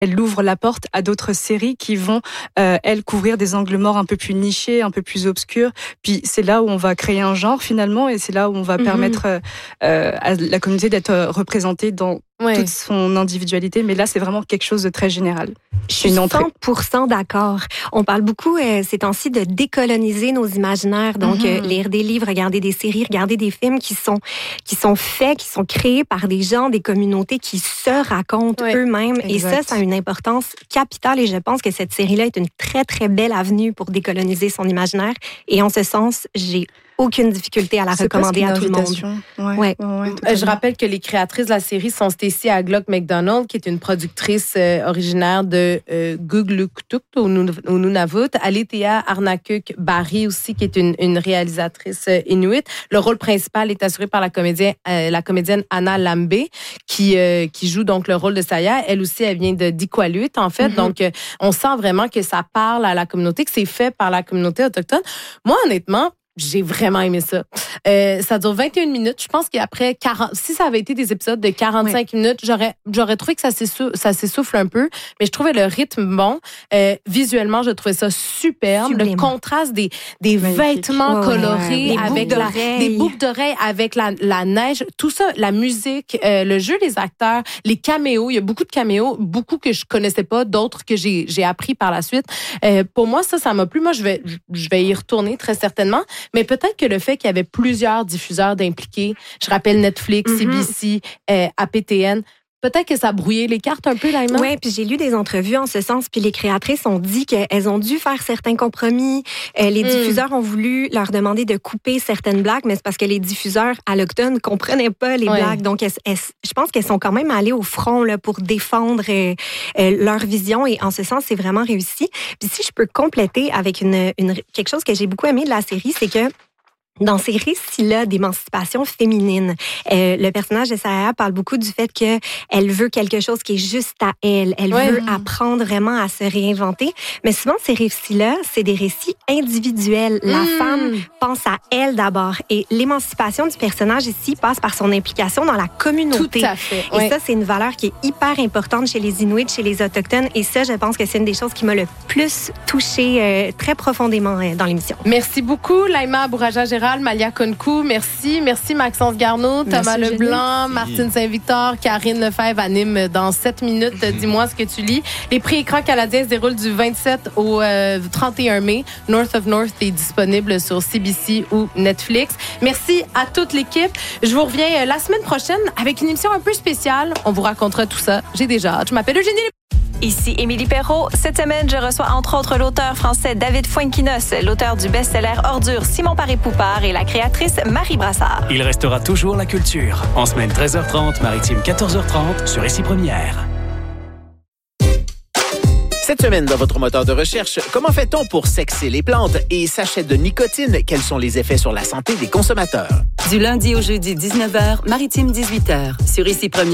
elle ouvre la porte à d'autres séries qui vont, elles, couvrir des angles morts un peu plus nichés, un peu plus obscurs. Puis c'est là où on va créer un genre finalement, et c'est là où on va permettre à la communauté d'être représentée dans toute son individualité. Mais là, c'est vraiment quelque chose de très général. Je suis 100% d'accord. On parle beaucoup ces temps-ci de décoloniser nos imaginaires. Donc, lire des livres, regarder des séries, regarder des films qui sont faits, qui sont créés par des gens, des communautés qui se racontent eux-mêmes. Exact. Et ça a une importance capitale. Et je pense que cette série-là est une très, très belle avenue pour décoloniser son imaginaire. Et en ce sens, j'ai aucune difficulté à la recommander à tout le monde. Je rappelle que les créatrices de la série sont Stacey Aglock McDonald, qui est une productrice originaire de Gugluktuk au Nunavut, Alethea Arnakuk Barry aussi, qui est une réalisatrice inuit. Le rôle principal est assuré par la comédienne Anna Lambé, qui joue donc le rôle de Saya. Elle aussi, elle vient de d'Iqaluit, en fait. Donc, on sent vraiment que ça parle à la communauté, que c'est fait par la communauté autochtone. Moi, honnêtement, j'ai vraiment aimé ça. Ça dure 21 minutes. Je pense qu'après 40, si ça avait été des épisodes de 45 minutes, j'aurais trouvé que ça s'essouffle un peu, mais je trouvais le rythme bon. Visuellement, je trouvais ça superbe. Sublime. Le contraste des vêtements colorés avec des boucles d'oreilles avec la neige, tout ça, la musique, le jeu des acteurs, les caméos. Il y a beaucoup de caméos, beaucoup que je connaissais pas, d'autres que j'ai appris par la suite. Pour moi, ça m'a plu. Moi, je vais y retourner très certainement. Mais peut-être que le fait qu'il y avait plusieurs diffuseurs d'impliqués, je rappelle Netflix, CBC, APTN, peut-être que ça a brouillé les cartes un peu, Laima. Oui, puis j'ai lu des entrevues en ce sens, puis les créatrices ont dit qu'elles ont dû faire certains compromis. Les diffuseurs ont voulu leur demander de couper certaines blagues, mais c'est parce que les diffuseurs allochtones comprenaient pas les blagues. Donc, je pense qu'elles sont quand même allées au front là, pour défendre leur vision, et en ce sens, c'est vraiment réussi. Puis si je peux compléter avec quelque chose que j'ai beaucoup aimé de la série, c'est que dans ces récits-là d'émancipation féminine, le personnage de Saya parle beaucoup du fait qu'elle veut quelque chose qui est juste à elle. Elle veut apprendre vraiment à se réinventer. Mais souvent, ces récits-là, c'est des récits individuels. La femme pense à elle d'abord. Et l'émancipation du personnage ici passe par son implication dans la communauté. Tout à fait. Et ça, c'est une valeur qui est hyper importante chez les Inuits, chez les Autochtones. Et ça, je pense que c'est une des choses qui m'a le plus touchée très profondément dans l'émission. Merci beaucoup, Laima Bouraja-Gérald, Malia Konkou, merci Maxence Garneau, Thomas Leblanc, Martine Saint-Victor, Karine Lefebvre anime dans 7 minutes. Dis-moi ce que tu lis. Les prix écrans canadiens se déroulent du 27 au 31 mai. North of North est disponible sur CBC ou Netflix. Merci à toute l'équipe. Je vous reviens la semaine prochaine avec une émission un peu spéciale. On vous racontera tout ça. J'ai déjà hâte. Je m'appelle Eugénie. Ici Émilie Perrault. Cette semaine, je reçois entre autres l'auteur français David Fuenquinos, l'auteur du best-seller Ordures Simon Paré-Poupard et la créatrice Marie Brassard. Il restera toujours la culture. En semaine 13h30, maritime 14h30 sur Ici Première. Cette semaine, dans votre moteur de recherche, comment fait-on pour sexer les plantes et sachets de nicotine? Quels sont les effets sur la santé des consommateurs? Du lundi au jeudi 19h, maritime 18h sur Ici Première.